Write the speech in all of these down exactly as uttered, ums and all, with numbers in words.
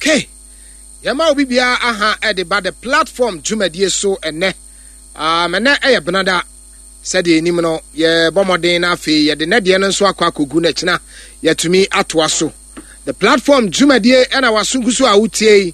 Okay. Yama obi bia aha e de ba the platform dwumadie so ene. Um ene e ye benada said enim no ye bomoden na afi ye de ne de no nso akwa kogu na kina yatumi atoa so. The platform dwumadie e na wasungu so a utie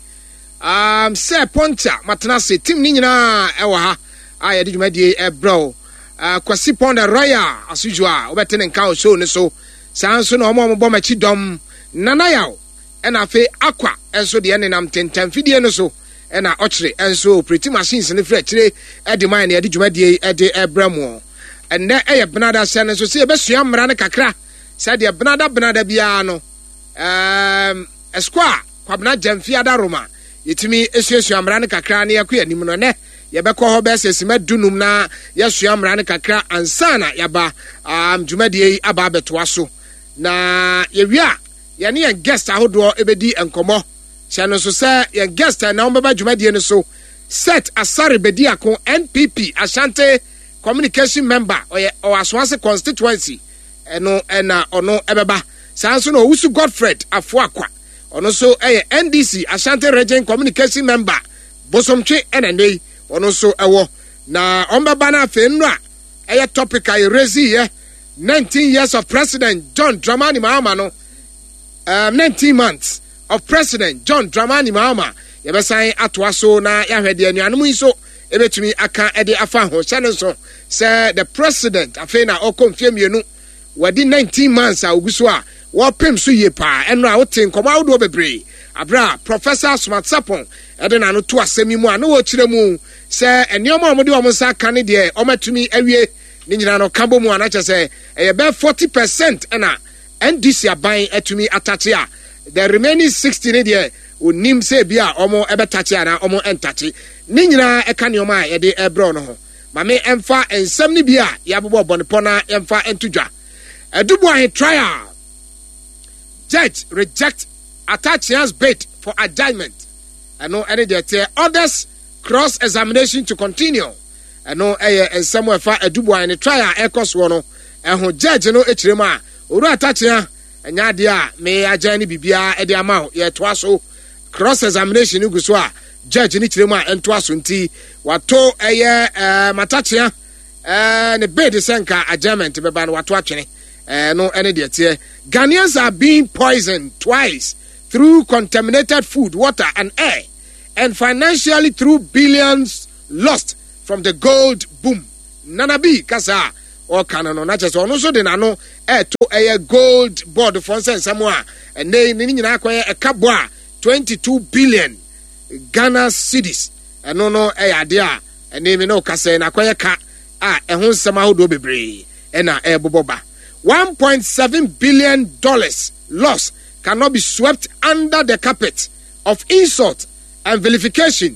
um say poncha matena se team ni nyina e wa ha a ye de dwumadie e bro uh kwasi ponda royal asujua obetene nka o show ne so sanso na omo omo machi dom nana yaw ena fe akwa enso de ne nam tentam fidie no so ena ochre enso operating machines ne fra chire e de man ne de dwumadie e de ebramo enne e ye benada se ne so se e besua mra ne kakra se de benada benada bia no um esqua kwabna jamfia da roma yetimi esuesua mra ne kakra ne yakwa anim no ne ye bekọ ho be sesima dunum na yesua mra ne kakra ansana yaba um dwumadie aba betoa so na ye wia ye ne ye guest ahodo ebedi enkomo se no so se ye guest na ombeba dwumadie no so set asare bedi akon N P P Ashanti communication member oye o Aswase constituency eno ena ono ebeba sanso no Owusu Godfred Afuakwa ono so eye N D C Ashanti region communication member Bosomtwe enenei ono so ewo na ombeba na afenra eye topic ay raise ye nineteen years of President John Dramani Mahama no um nineteen months of President John Dramani Mahama yebesan atoa so na yahwede anuanum iso ebetumi aka ede afa ho chane so say the president afena okomfie mienu wadi nineteen months a oguso a wo pem so ye pa eno a woten komo awdo bebre abra Professor Smart Sapon ede na no to asemi mu a no wo kire mu say enioma omode wo nsa ka ne de omatumi awie ni nyina no kambo mu anache say e be forty percent na N D C aban atumi atache a the remaining sixty ne de onim se bia omo ebetache ana omo entache ni nyina eka ne omo a ye de ebro no ho mame emfa ensem ni bia ya bobo bonepona emfa entudwa edubu ahe trial judge reject Atachia's bid for adjournment eno ene de te others cross examination to continue eno eye ensem efa edubu ahe trial ekoso no eho judge no ekirem a oru Atachia enya de a me agya ni bibia e de ama ye to aso cross examination ni guso a judge ni kirem a ento aso nti wato eye Matachia eh ne bid senka adjournment beba no wato atwene eh no ene de te Ghanaians are being poisoned twice through contaminated food, water and air, and financially through billions lost from the gold boom. Nanabi kasa or canano na just ono so de nano e to a gold board for sense samoa and ne ni nyina akwa e kabwa twenty-two billion Ghana cedis and no no e ade a ene me no kasa na akwa ka a e ho nsema hodo bebre e na e boboba one point seven billion dollars loss cannot be swept under the carpet of insult and vilification.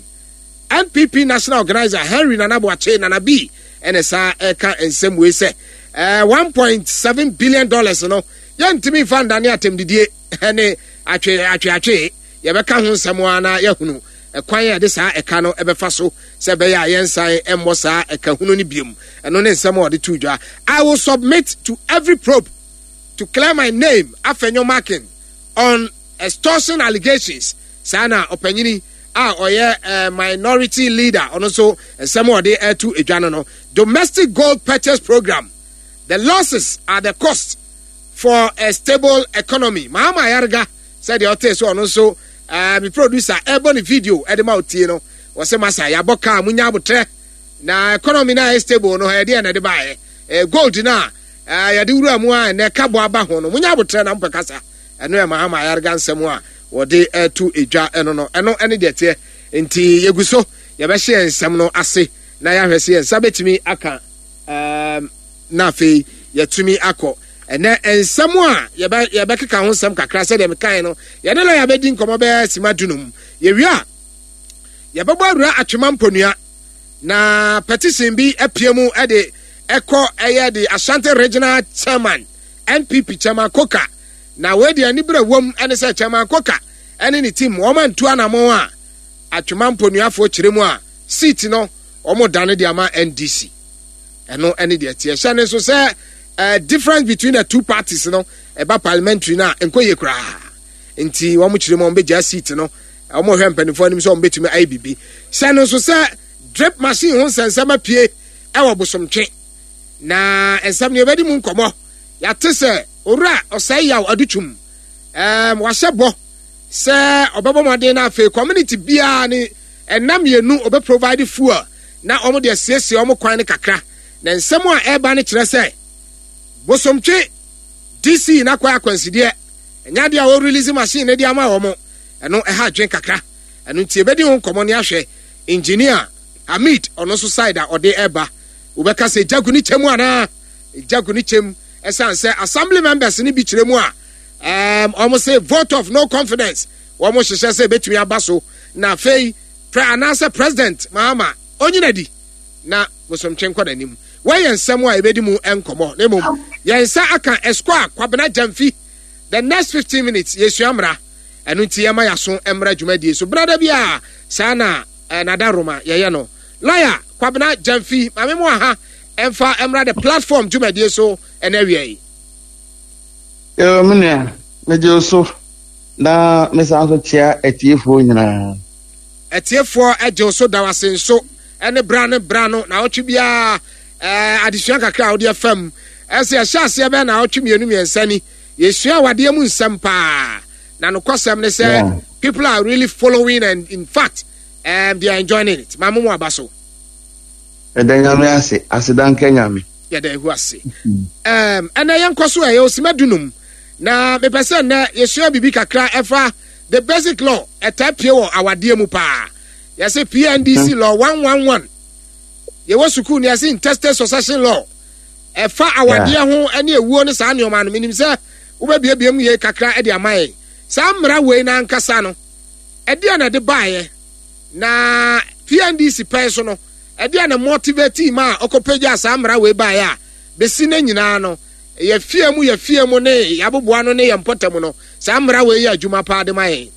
N P P national organizer Henry Nanabuache Nanabi and esa eka ensem we say uh, one point seven billion dollars no yantimi fan dani atem didie ene atwe atwe atwe ye beka ho nsem ana yahunu ekwan ye de sa eka no ebefa so se be ya yensan emmo sa eka hunu ni biem eno ne nsem o de tudwa. I will submit to every probe to clear my name afenyo marking on extortion allegations sana opanyini a oye uh, minority leader ono so nsem o de etu edwane no domestic gold purchase program. The losses are the cost for a stable economy. Mahama Yarga said the hotel so ono so uh, the producer ebony video edema otie no was say masa ya boka munya botre na economy na is stable no he de na de bae uh, gold na uh, ya de wura mu a na kabo aba ho no munya botre na mpekasa eno e Mahama Yarga nsem a wo de etu edwa eno no eno ene de te enti yeguso ye be hye nsem no ase na ya hwese ye sabetimi aka um na fe yetumi akọ ene ensem a ye be ye be keka ho nsem kakra se de mekan no ye de la ya be din komo be simadunum ye wia ye be bọrua atwema mponua na petition bi apiemu e de ekọ eye de Ashanti regional chairman N P P chairman Koka na we de ani bra wom ene se chairman Koka ene ni team wo man tu anamo a atwema mponua fo kiremu a seat no omo dane de ama N D C eno ene de tie hye ne so say uh, difference between the two parties no eba parliamentary na enkoye kra nti wo mo kyerem on be ja seat no omo hwe mpanifo anim so on betumi ai bibi se no so se drip machine ho sensema pie e wo bosomtwe na ensam ne bedi mu nkomo ya te se owura osai yaw aduchum em wa hye se obebo modern na afi community bia ni enam yenu obe provide fuel na omo de siesie omo kwan ne kakra na ensam a eba ne kire se bosomtwe D C na kwa akwanside enya dia o release machine ne dia ma omo eno e ha dwen kakra eno ntie bedi ho nkomo ne ahwe engineer Hamid ono so side a ode eba ubeka se jaguni chemu ana jaguni chem esan se assembly members ni bi kiremu a um almost say vote of no confidence womo hyehyɛ se betumi abaso na fei pre announce president mama onyinadi na bosomtwe nkɔ nanim wayen nsɛm a ebedi mu enkomo na mom yensa aka esquire kwabena jamfi the next fifteen minutes yesuamra enu ntiyama yaso emra dwumadie so brother bia sana nada roma yeye no lawyer kwabena jamfi mame mo aha emfa emra the platform dwumadie so enawie yo mena meje so na mesanso chia etiefo nyina etiefo eje so dawasenso ene brane brano na otwe bia eh adesua kakra odi afam ese ahyase be na otwe mienu miensani yesua wade mu nsem pa na no kwasem ne say people are really following and in fact um they are enjoying it mamu mu abaso edanyame ase asedan kenyame ya da hu ase um ana yankoso e osimadunum na me pese na yesua bibi kakra efa the basic law etapie wo awade mu pa yase P N D C law one one one ye wo school ni yase intestate succession law efa awade ho ene ewuo ne saa neoma no minim se wo ba bia mu ye kakra e de amaye saa mra we na nkasa no e de na de baaye na P N D C penso no e de na motivate ma okopeja saa mra we baaye a besi na nyina no ye fie mu ye fie mu ne yaboboa no ne ye mpotam no saa mra we ye adwuma pa de maye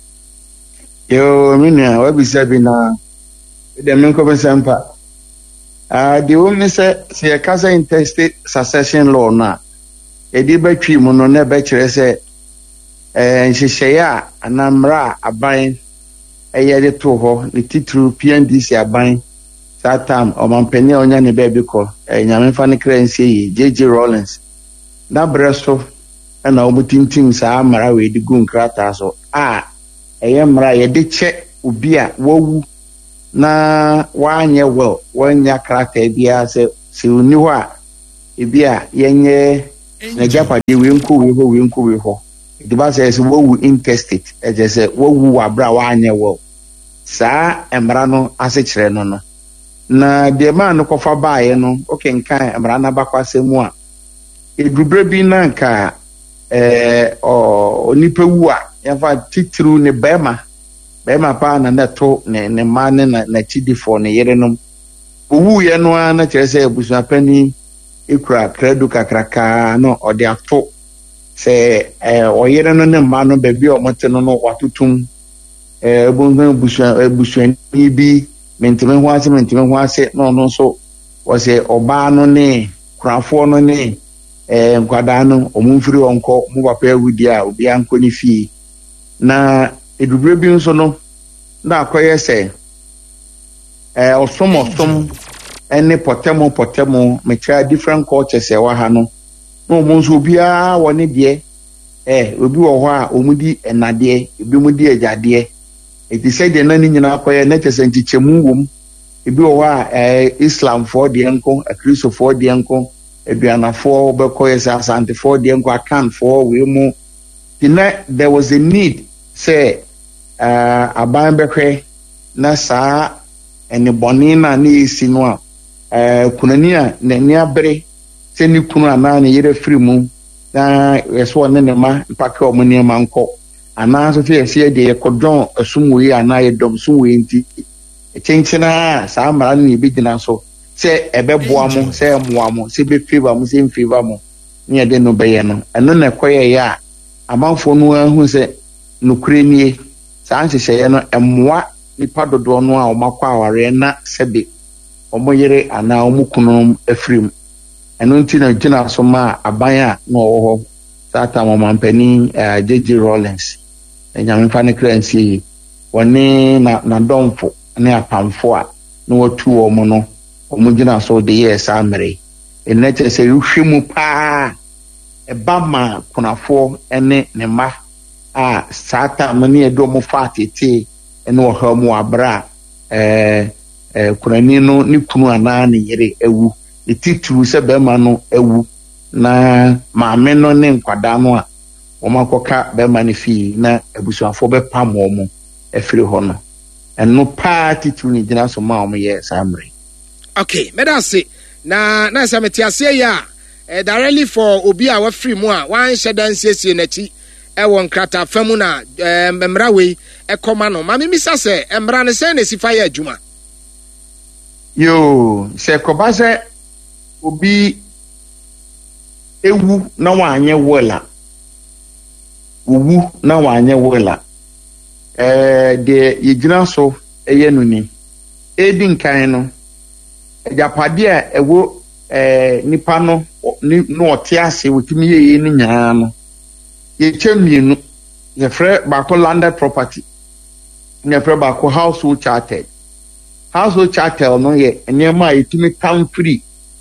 yo minia wabisa bi na de menko besampa ah the woman say se kasa intestate succession law na e di batwi mu no na be kire se eh nhyehyeye anamra aban eye de to ho ne titru P N D C aban satam o mampeni onya ne be bi ko eh nyame fa ne krense yi J J Rollins na bresto na o mutintin sa amara we di gun krata so ah eye mra ye de che obi a wawu na wanye well wanya krata bia se se uni ho a ebi a yenye na japa de we nko we ho we nko we ho the ba say se wawu intestate e je se wawu wa bra wanye well sa emra no ase kire no no na de ma no kofa baaye no okenkan emra na bakwasemu a edubre bi na nka eh o onipa wu a yafa titru ne bema bema pa na neto ne ne mane na na chidifo ne yerenom owu ye no na kire se ebusu pani ikura kredu kakraka no ode ato se eh o yere no ne ma no bebi o mote no no watutum eh ebunhu ebusu ebusu ni bi mentime ho ase mentime ho ase no no so o se oba no ne kurafo no ne eh nkwada no omumfiri onko mu papa awudi a obi anko ni fi na edubre bi nso no na akoye se eh osomo som ene potemo potemo me try different cultures e wa ha no no mo nso bia woni de eh obi wo ho a omudi enade obi mudi ejade e ti say de na ni nyina akoye na chese nchichemu wom ebi wo ho a eh Islam for de enko a Christo for de enko Ebiana for Bekoyes Asante for the Enko account for we mu. There was a need, say, uh, Aban Bekwe, Nasa, and the Bonina ni Sinwa, uh, Kunania, Nenia Bre, Seni Kuna Nani Yere Free Moon, na Yeswan Nema, Pako Munia Manko, and now so fear see the Codron, a Sumwe, and I dom Sumwe inti. A change na Samarani Bidina so. Se ebe boamu se muamu se be favor mu se favor mu ne de no beye no eno na koye ya amanfo no ahu se nokure nie sa anhyehyeye no emmoa nipa dodo no a o makwa aware na sebe omoyere ana omukunu afrim eno nti na gina so ma aban a no wo ho sata mo mampani J J Rollins nyame fa ne kransi woni na na domfo ne apamfo a na watu wo mo no omo gina so de yes amere enne che se yuhwemu pa e ba ma kunafo ene ne ma a sata mani edo mo fatete ene wo ha mu abra eh eh kunani no ni kunu ana ne yere ewu etitu se be ma no ewu na maame no ne nkwada no a wo makoka be ma ne fi na abusuafo be pam wo mo efiri ho no eno pa titu ni gina so ma wo ye samre. Okay, medase na na se metiase ya eh, directly for obi a wa free mu a wan shedan siesie nachi e won krata famu na eh, mmra we e koma no ma mimisa se mmra ne se na sifa ya adwuma. Yo se koba se obi ewu na wanye wela owu na wanye wela eh de yigina so eye no ni edi nkan no ejapade a ewo eh nipa no ni no otiase wotimi ye ni nyaa no ye chemienu ye frɛ ba ko landed property ye frɛ ba ko household chartered household chartered no ye nyema yetimi town free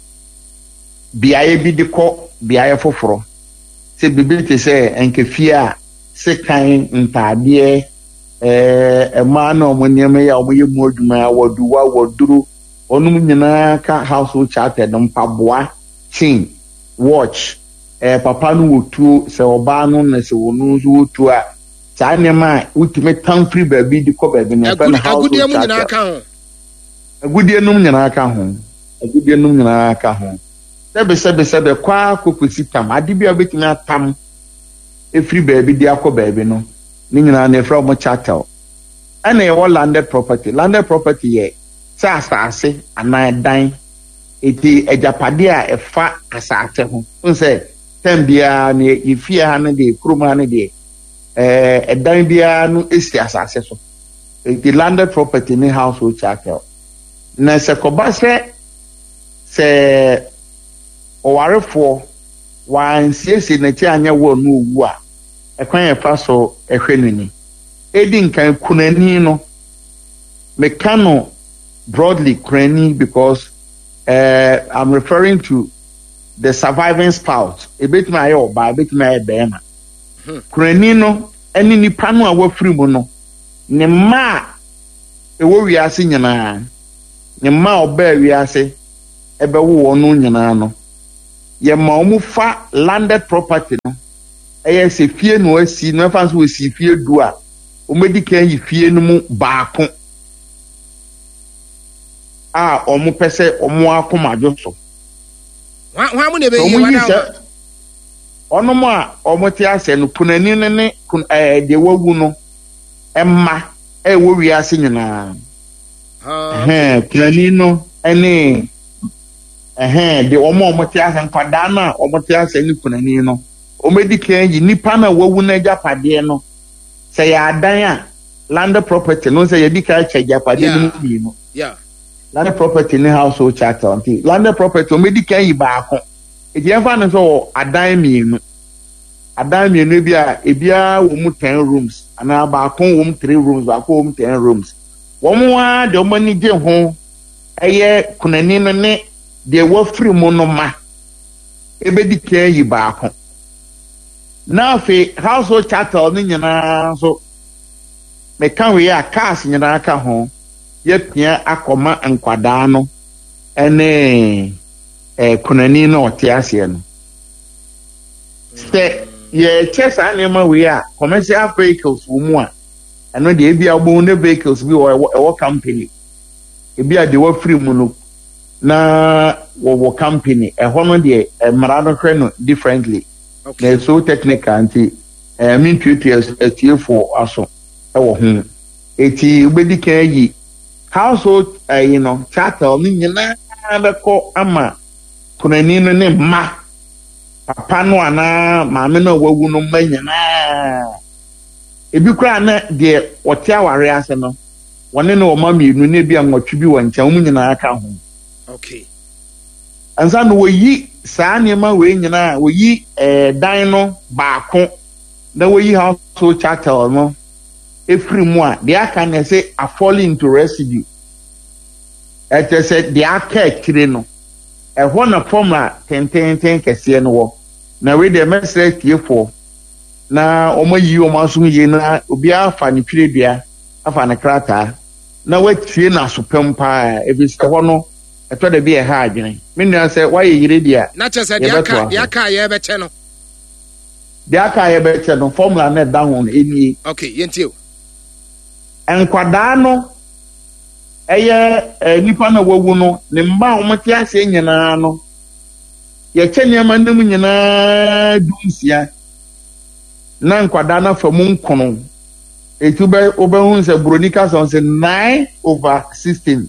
biaye bi de ko biaye foforo se bibi te se enkefia se kan ntade eh ema na omo nyema ya omo ye mu adwuma waduwa waduru onum nyina ka household chartered mpaboa chain watch eh papa no wotu se oba no na se wonu so wotu a saa nyema utime town free baby di ko baby na fa na household chartered agudie num nyina aka ho agudie num nyina aka ho sebe sebe sebe kwa kokosi tam ade bia betimi atam efiri baby di akọ baby no ni nyina na efra mo chartered ana e wo landed property landed property ye sa asase ana dan eti ejapade a efa asase ho unse tambia ne ifia ha ne de kroma ne de eh edan bia no esi asase so eti landed property ni household chartered na se koba se se owarefo wan siesi na chi anya wo no owu a ekwan efa so ehwenuni edi nkan kunani no mekano broadly crany because uh, I'm referring to the surviving spouse. A bit my oba, a bit my bema. Crany no, any ni pano a wa free mono. Ne ma e wo wi ase nyina. Ne ma oba wi ase e be wo no nyina no. Ye ma omu fa landed property no. E ye se fie no asi no fa so asi fie du a. O medical yi fie no mu baako. Ah, omu pese omu akomajo so. Wa wa mu ne be yi wa. Ono mo a omu ti ase no kunani ne ne kun eh de wawu no emma e wo wi ase nyina. Eh kunani no ene eh de omu omu ti ase nkwada na omu ti ase ni kunani no. Omedi kan yi nipa na wawu na japade no. Se ya adan a land property no se ya di ka che japade ni no. Yeah. Land property ni household charter anti land property o medical yi baako e je fa no so adan mienu adan mienu bia e bia wo mu ten rooms ana baako wo mu three rooms baako wo mu ten rooms wo mu a de mo ni je ho eye kunani no ne de wo free mu no ma e be di kan yi baako na fe household charter ni nyina so me kan we a cars nyina aka ho ye pia akoma nkwada no ene eh kunani no otiase no se ye chesa anema we a commercial vehicles wo mu a eno de bia obo ne vehicles bi wo company e bia de wo free mu no na wo wo company e ho no de mara no hwe no differently okay so technical anti eh min tutu etie for aso e wo ho eti ubedi kan yi household uh, you know charter ni nyina beko ama kunani no ne ma papa no ana maame no wawu no ma nyina ebi kura na de ote aware ase no wone no o ma mienu ne bia nwotwe bi woncha mu nyina aka ho okay anza no woyi saa ne ma we nyina woyi eh dan no baako na woyi household charter no efiri mu a de aka na say a fall into residue et say de aka akire no e ho na formula tententen kese no wo na we de mesre tiefo na omayi omaso yi na obi afa ne twiredua afa ne krata na watie na sopem pa e bi se ho no eto de bi e ha adwene me nua se why yire dia na chese de aka de aka ye be che no de aka ye be che no formula na da ho eni okay yentio enkwada no eye nipa na wawu no ne mba omte ase nyina no ye che niam ndem nyina dunsia na nkwada na famu nkono etube obehun se bronika so se nine over sixteen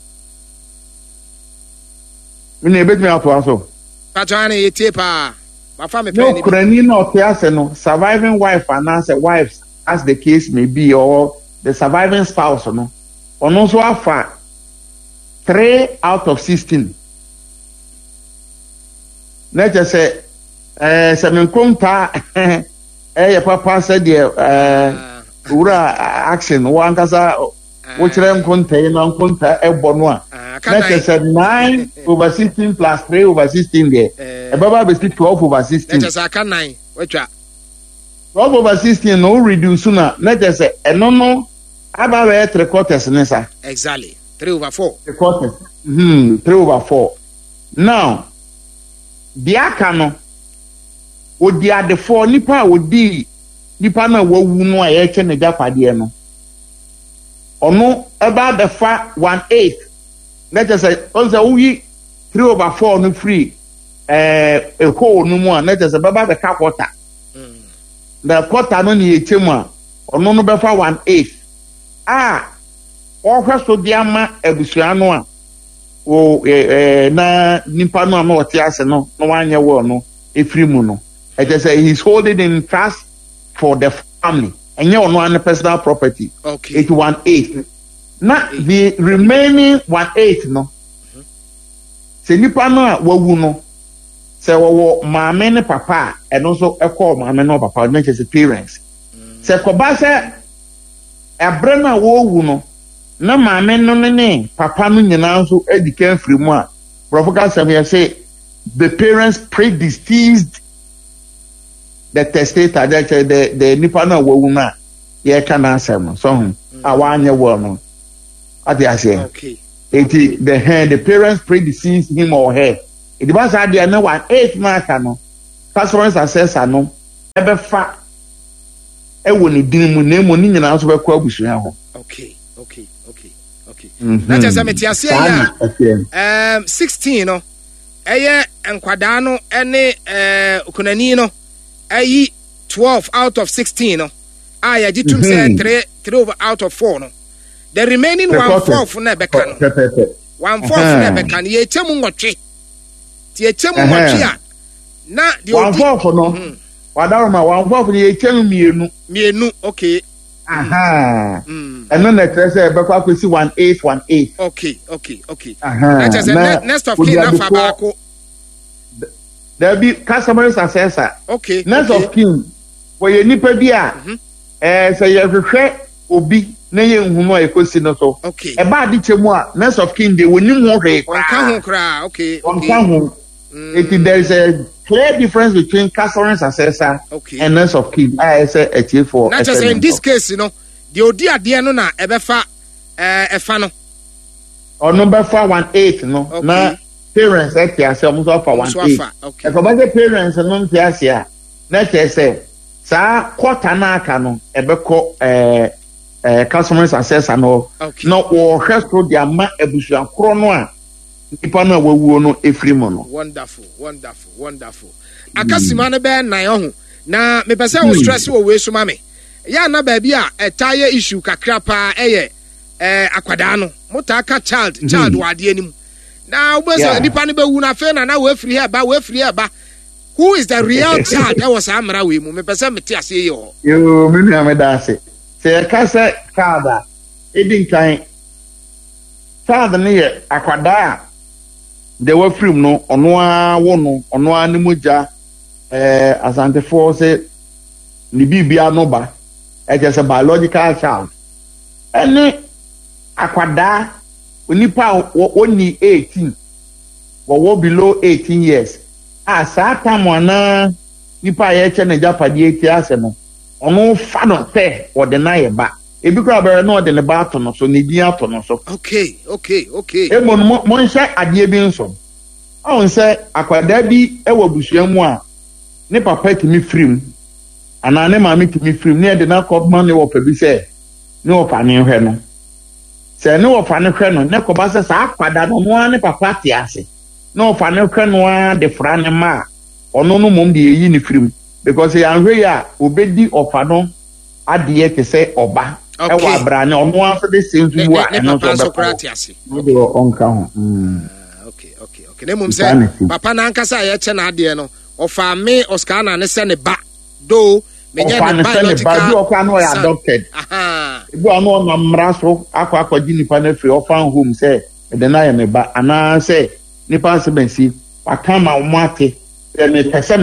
mini ebetumi ato aso patwane yetie pa ma fa me pe ni no krani na otiase no surviving wife and as wives as the case may be or the surviving spouse no ono so afa three out of sixteen na je se eh se men konta eh papa said eh ura action one kasa wo kire nkonta na nkonta ebo no a na said nine over sixteen plus three over sixteen there e baba be twelve over sixteen na say kan nine wetwa twelve over sixteen no reduce na na say eno no aba we three quarters nisa exactly three over four three quarters hmm three over four now diaka no odi ade four nipa odi nipa na wawu no a ye che ne japade no ono eba be fa one eighth let us say on say we three over four no free eh e ko no mu a let us say baba be ka quarter mm the quarter no ni echemu a ono no be fa one eighth ah o hweso diama ebusua no a o eh na nipa no na ote ase no no wanye wo no efiri mu no it is say he's holding in trust for the family and you know an personal property okay eighty-one eighth na the remaining one eighth no se nipa no a wawu no se wo maame ne papa and also e call maame no papa no say parents se ko ba se ebre na wo wu no na maame no ne papa no nyina nso edikan free mu a prophet Samuel say the parents predisposed the testator the the the nipa na wawu na ye ka na asem so hu awanye wo no ade ase okay it the hand the parents predeceased him or her it was at the na one eighth mark no pastor's assessor no ebe fa e wo ni din mu na mu ni nyina so be kwa abusua ho okay okay okay okay na just am tiase ya um sixteen no eye enkwada no ene eh okunani no ayi twelve out of sixteen no ah ya jitum say three three over out of four no the remaining one fourth na beka no one fourth na beka no ye chemu ngotwe ti ye chemu ngotwe a na the one fourth no wadaroma one fourth ye chemu mienu mienu okay aha and then the treasure e beka kwesi one eighth one eighth okay okay okay that is the next of kin na fa baako there be customers assessor okay next okay. of kin wo ye nipa bi a eh say ye hwehwe obi na ye nhunu e kosi no so okay e ba di chemu a next of kin de woni ho hwe on ka ho kra okay on ka ho it there is a clear difference between customers assessor okay. and next of kin I say a chief for na just in this case you know the odi ade no na e be fa eh e fa no or number four one eight no okay. na parents e tia say almost offer one eight okay e ko ba the parents no tia say na che say sa quarter na aka no e be ko eh eh customers assessor no okay. no wo hwesto dia ma abusuan kro no a nipa na wawuo no efiri mu no wonderful wonderful wonderful akasima ne be nan ohu na me pese wo stress wo we so ma me ya na ba bi a etaye issue kakra pa eye eh akwada no mutaka child child wade anim na obeso nipa ne be wu na fe na na we free here ba we free here ba who is the real child that was amra we mu me pese me ti ase ye ho yo me nua me da ase se ka se kada edin kan child ne ye akwada de wa film no ono a wo no ono a ne moja eh asante for say ni bibia no ba e just a biological child ɛne akwadaa onipa oni eighteen wɔwɔ below eighteen years a saa time ana nipa yɛ kyɛ ne japade eti ase no ɔno fa no sɛ ɔde na yɛ ba ebi kura bɛrɛ no ɔde ne ba ato no so ne din ato no so. okay okay okay. emo no mo nhyɛ adeɛ bi nso ɔn sɛ akwadaa bi ɛwɔ busua mu a ne papa timi firim ana ne maame timi firim ne yɛde na kɔma ne wɔ pa bi sɛ ne wɔ pa ne hwɛ no sɛ ne wɔ pa ne hwɛ no ne kɔba sɛ saa akwadaa no no ne papa te ase ne wɔ pa ne hwɛ no a de fra ne ma ɔno no mom de yi ne firim because yɛanhwɛ yi a obedi ɔfa no adeɛ te sɛ ɔba ɛwɔ abrane ɔno aso de sɛ nso mu a ɛno nso ɔbɛpa no de ɔnka ho. okay okay okay ne mom sɛ papa na ankasa a yɛkyɛ na adeɛ no ɔfa me Oscar na ne sɛ ne ba do menye ne biological bi ɔkwa no ɔyɛ adopted aha ebi ɔno ɔnam mmara so akɔ akɔgye nipa no afiri ɔfa home sɛ ɛde na yɛ ne ba anaa sɛ nipa asɛbɛnsi waka ma ɔmo ate ɛne pɛsɛ